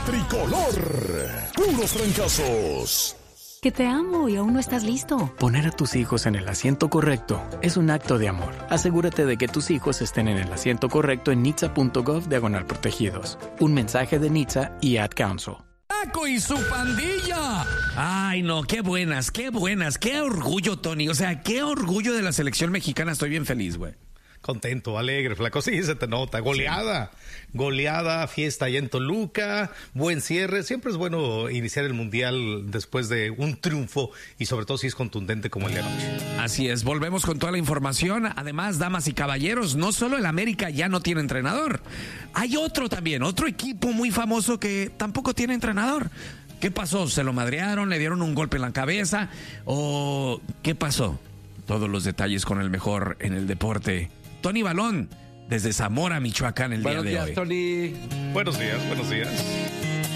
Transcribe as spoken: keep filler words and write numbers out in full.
tricolor. Puros trancazos. Que te amo y aún no estás listo. Poner a tus hijos en el asiento correcto es un acto de amor. Asegúrate de que tus hijos estén en el asiento correcto en nitsa punto gov diagonal protegidos. Un mensaje de Nitsa y Ad Council. ¡Paco y su pandilla! Ay, no, qué buenas, qué buenas. Qué orgullo, Tony. O sea, qué orgullo de la selección mexicana. Estoy bien feliz, güey. Contento, alegre, flaco. Sí, se te nota. Goleada. Goleada, fiesta allá en Toluca. Buen cierre. Siempre es bueno iniciar el Mundial después de un triunfo y sobre todo si es contundente como el de anoche. Así es. Volvemos con toda la información. Además, damas y caballeros, no solo el América ya no tiene entrenador. Hay otro también, otro equipo muy famoso que tampoco tiene entrenador. ¿Qué pasó? ¿Se lo madrearon? ¿Le dieron un golpe en la cabeza? ¿O qué pasó? Todos los detalles con el mejor en el deporte. Tony Balón, desde Zamora, Michoacán, el buenos día de días, hoy. Tony. Buenos días, buenos días.